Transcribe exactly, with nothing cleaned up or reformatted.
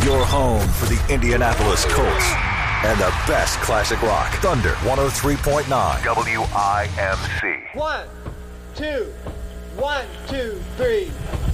Your home for the Indianapolis Colts and the best classic rock. Thunder one oh three point nine W I M C. One, two, one, two, three.